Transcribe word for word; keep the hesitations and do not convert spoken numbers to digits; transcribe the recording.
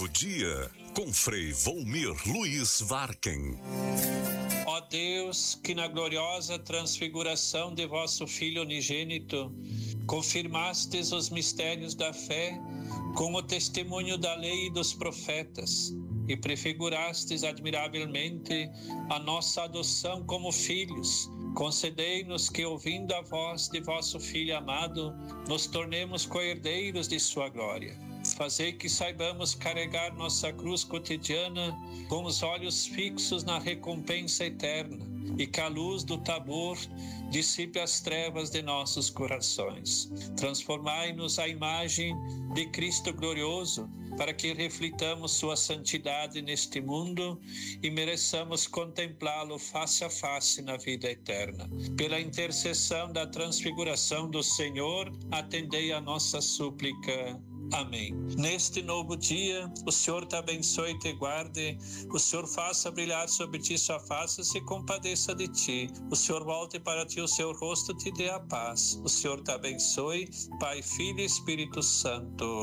Novo dia, com Frei Volmir Luiz Varken. Ó Deus, que na gloriosa transfiguração de vosso Filho unigênito, confirmastes os mistérios da fé com o testemunho da lei e dos profetas, e prefigurastes admiravelmente a nossa adoção como filhos, concedei-nos que, ouvindo a voz de vosso Filho amado, nos tornemos co-herdeiros de sua glória. Fazei que saibamos carregar nossa cruz cotidiana com os olhos fixos na recompensa eterna, e que a luz do Tabor dissipe as trevas de nossos corações. Transformai-nos à imagem de Cristo glorioso, para que reflitamos sua santidade neste mundo e mereçamos contemplá-lo face a face na vida eterna. Pela intercessão da transfiguração do Senhor, atendei a nossa súplica. Amém. Neste novo dia, o Senhor te abençoe e te guarde, o Senhor faça brilhar sobre ti sua face e se compadeça de ti, o Senhor volte para ti o seu rosto e te dê a paz. O Senhor te abençoe, Pai, Filho e Espírito Santo.